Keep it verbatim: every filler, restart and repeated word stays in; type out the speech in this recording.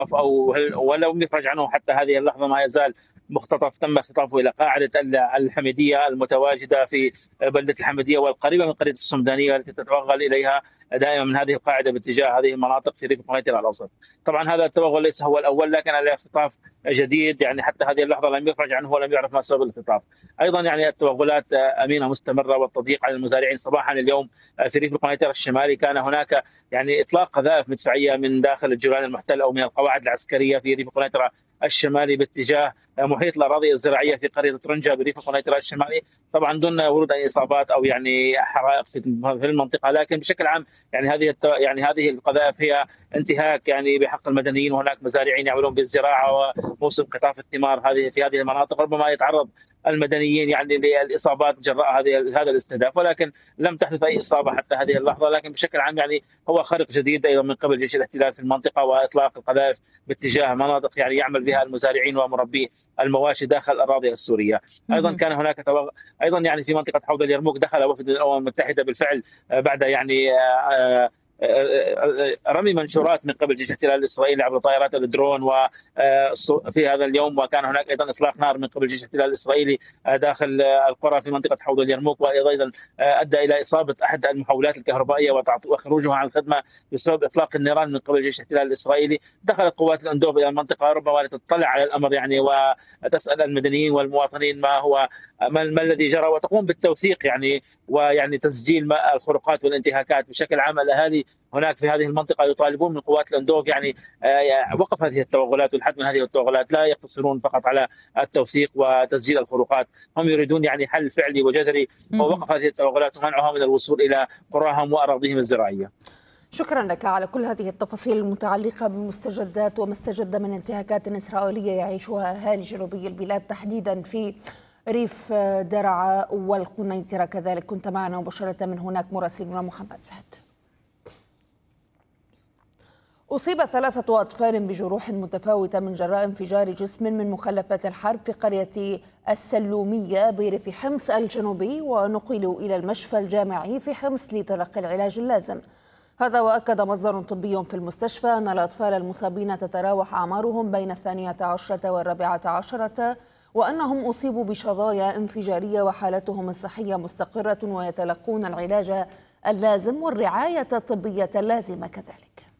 أو هل ولو يفرج عنه حتى هذه اللحظة ما يزال مختطف، تم اختطافه إلى قاعدة ال الحميدية المتواجدة في بلدة الحميدية والقريبة من قرية السمدانية التي تتوغل إليها دائما من هذه القاعدة باتجاه هذه المناطق في ريف قنيطرة الأوسط. طبعا هذا التوغل ليس هو الأول، لكن الاختطاف جديد، يعني حتى هذه اللحظة لم يفرج عنه ولم يعرف ما سبب الاختطاف. أيضا يعني التوغلات أمينة مستمرة والتضييق على المزارعين. صباحا اليوم في ريف قنيطرة الشمالي كان هناك يعني إطلاق قذائف مدفعية من داخل الجيران المحتلة أو من القواعد العسكرية في ريف قنيطرة الشمالي باتجاه محيط الاراضي الزراعيه في قريه طرنجه بريف قنيطره الشمالي، طبعا دون ورود اي اصابات او يعني حرائق في المنطقه، لكن بشكل عام يعني هذه يعني هذه القذائف هي انتهاك يعني بحق المدنيين، وهناك مزارعين يعملون بالزراعه وموسم قطاف الثمار هذه في هذه المناطق، ربما يتعرض المدنيين يعني للاصابات جراء هذه هذا الاستهداف، ولكن لم تحدث اي اصابه حتى هذه اللحظه. لكن بشكل عام يعني هو خرق جديد ايضا من قبل جيش الاحتلال في المنطقه، واطلاق القذائف باتجاه مناطق يعني يعمل بها المزارعين ومربي المواشي داخل الاراضي السوريه. ايضا كان هناك توغ... ايضا يعني في منطقه حوض اليرموك دخل وفد الامم المتحده بالفعل بعد يعني آآ رمي منشورات من قبل جيش الاحتلال الاسرائيلي عبر طائرات الدرون وفي هذا اليوم، وكان هناك ايضا اطلاق نار من قبل جيش الاحتلال الاسرائيلي داخل القرى في منطقه حوض اليرموك، وايضا ادى الى اصابه احد المحولات الكهربائيه وخروجها عن الخدمه بسبب اطلاق النيران من قبل جيش الاحتلال الاسرائيلي. دخلت قوات الاندوف الى المنطقه ربما لتطلع على الامر يعني وتسال المدنيين والمواطنين ما هو ما, ما الذي جرى، وتقوم بالتوثيق يعني ويعني تسجيل الخروقات والانتهاكات. بشكل عام الاهالي هناك في هذه المنطقه يطالبون من قوات الاندوف يعني وقف هذه التوغلات والحد من هذه التوغلات، لا يقتصرون فقط على التوثيق وتسجيل الخروقات، هم يريدون يعني حل فعلي وجذري ووقف هذه التوغلات ومنعها من الوصول الى قراهم واراضيهم الزراعيه. شكرا لك على كل هذه التفاصيل المتعلقة بمستجدات وما استجد من انتهاكات إسرائيلية يعيشها أهالي جنوبي البلاد تحديدا في ريف درعا والقنيطرة. كذلك كنت معنا مباشرة من هناك مراسلنا محمد فهد. أصيب ثلاثة أطفال بجروح متفاوتة من جراء انفجار جسم من مخلفات الحرب في قرية السلومية بريف حمص الجنوبي، ونقلوا إلى المشفى الجامعي في حمص لتلقي العلاج اللازم. هذا وأكد مصدر طبي في المستشفى أن الأطفال المصابين تتراوح أعمارهم بين الثانية عشرة والرابعة عشرة، وأنهم أصيبوا بشظايا انفجارية وحالتهم الصحية مستقرة ويتلقون العلاج اللازم والرعاية الطبية اللازمة كذلك.